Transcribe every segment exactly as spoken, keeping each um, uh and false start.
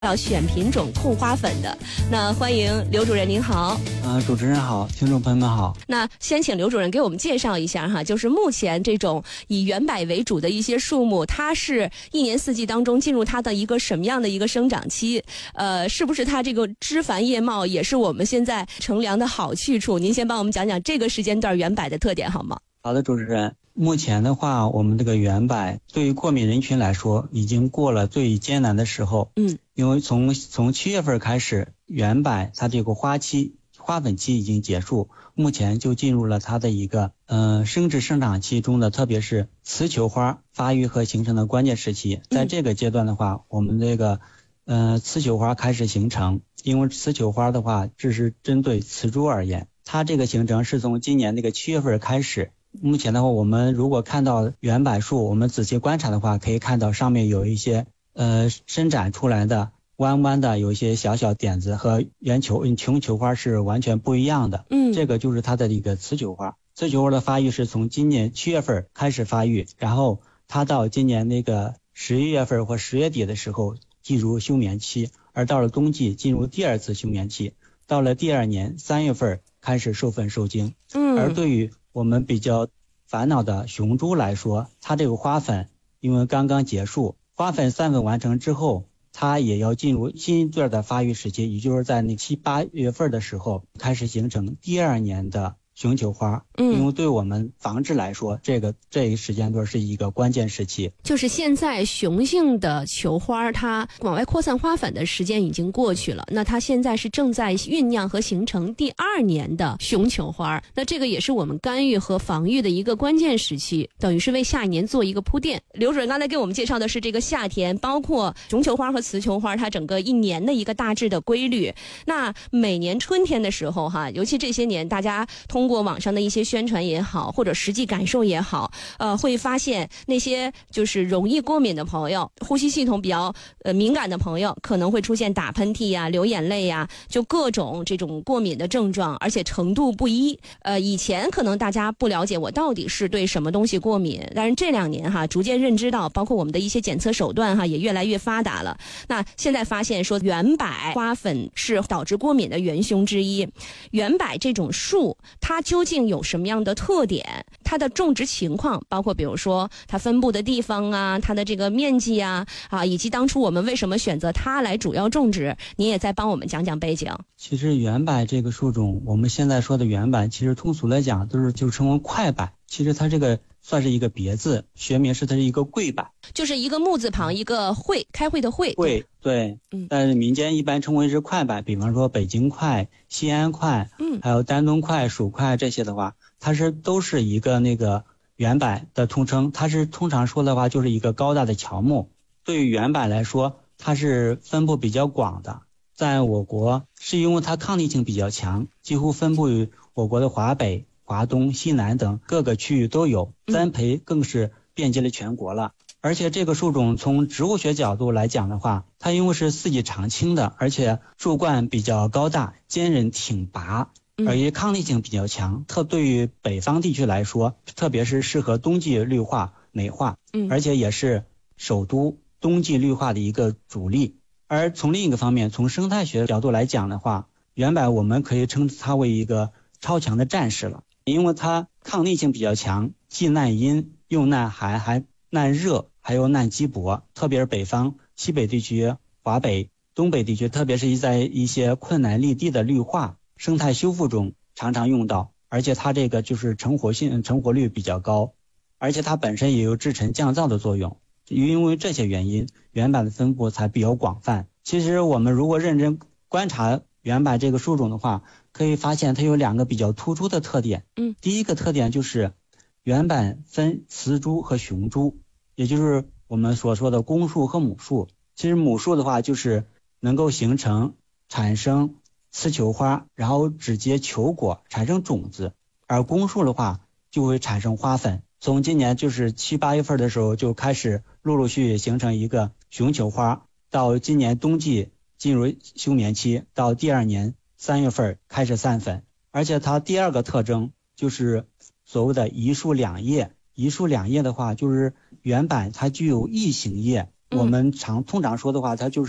要选品种控花粉的。那欢迎刘主任，您好。 呃，主持人好，听众朋友们好。 那先请刘主任给我们介绍一下哈，就是目前这种以圆柏为主的一些树木，它是一年四季当中进入它的一个什么样的一个生长期？呃，是不是它这个枝繁叶茂也是我们现在乘凉的好去处？您先帮我们讲讲这个时间段圆柏的特点好吗？ 好的，主持人。目前的话，我们这个圆柏对于过敏人群来说，已经过了最艰难的时候。 嗯， 因为从从七月份开始，圆柏它这个花期、花粉期已经结束，目前就进入了它的一个呃生殖生长期中的，特别是雌球花发育和形成的关键时期。在这个阶段的话，我们这个呃雌球花开始形成，因为雌球花的话，这是针对雌株而言，它这个形成是从今年那个七月份开始。目前的话，我们如果看到圆柏树，我们仔细观察的话，可以看到上面有一些呃伸展出来的弯弯的，有一些小小点子，和圆球琼球花是完全不一样的。 嗯， 这个就是它的一个雌球花。雌球花的发育是从今年七月份开始发育，然后它到今年那个十一月份或十月底的时候进入休眠期，而到了冬季进入第二次休眠期，到了第二年三月份开始授粉受精。 嗯， 而对于我们比较烦恼的雄株来说，它这个花粉因为刚刚结束，花粉散粉完成之后，它也要进入新一段的发育时期，也就是在那七八月份的时候开始形成第二年的雄球花。嗯，因为对我们防治来说，这个这一时间段是一个关键时期。 就是现在雄性的球花它往外扩散花粉的时间已经过去了，那它现在是正在酝酿和形成第二年的雄球花，那这个也是我们干预和防御的一个关键时期，等于是为下一年做一个铺垫。刘主任刚才给我们介绍的是这个夏天，包括雄球花和雌球花它整个一年的一个大致的规律。那每年春天的时候哈，尤其这些年大家通过网上的一些宣传也好，或者实际感受也好，呃，会发现那些就是容易过敏的朋友，呼吸系统比较呃敏感的朋友，可能会出现打喷嚏呀、流眼泪呀，就各种这种过敏的症状，而且程度不一。呃，以前可能大家不了解我到底是对什么东西过敏，但是这两年哈，逐渐认知到，包括我们的一些检测手段哈，也越来越发达了。那现在发现说，圆柏花粉是导致过敏的元凶之一。圆柏这种树，它究竟有什么样的特点？它的种植情况，包括比如说它分布的地方啊，它的这个面积啊，啊，以及当初我们为什么选择它来主要种植，您也再帮我们讲讲背景。 其实圆柏这个树种，我们现在说的圆柏，其实通俗来讲都是就称为快柏。其实它这个算是一个别字，学名是它是一个桂柏， 就是一个木字旁一个会，开会的会。 会，对，嗯，但是民间一般称为是快柏，比方说北京快、西安快，嗯，还有丹东快、蜀快这些的话，它是都是一个那个圆柏的通称。它是通常说的话就是一个高大的乔木。对于圆柏来说，它是分布比较广的，在我国是因为它抗逆性比较强，几乎分布于我国的华北、华东、西南等各个区域都有，栽培更是遍及了全国了。而且这个树种从植物学角度来讲的话，它因为是四季常青的，而且树冠比较高大、坚韧挺拔，而且抗逆性比较强，特对于北方地区来说，特别是适合冬季绿化美化，而且也是首都冬季绿化的一个主力。而从另一个方面，从生态学角度来讲的话，圆柏我们可以称它为一个超强的战士了，因为它抗逆性比较强，既耐阴又耐寒，还耐热，还有耐积薄，特别是北方、西北地区、华北、东北地区，特别是在一些困难立地的绿化、生态修复中常常用到。而且它这个就是成活性、成活率比较高，而且它本身也有制尘降噪的作用。因为这些原因，圆柏的分布才比较广泛。其实我们如果认真观察圆柏这个树种的话，可以发现它有两个比较突出的特点。嗯，第一个特点就是圆柏分雌株和雄株，也就是我们所说的公树和母树。其实母树的话就是能够形成产生雌球花，然后直接球果产生种子，而公树的话就会产生花粉。从今年就是七八月份的时候就开始陆陆续续形成一个雄球花，到今年冬季进入休眠期，到第二年三月份开始散粉。而且它第二个特征就是所谓的一树两叶。一树两叶的话，就是圆柏它具有异形叶，我们常通常说的话，它就是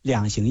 两型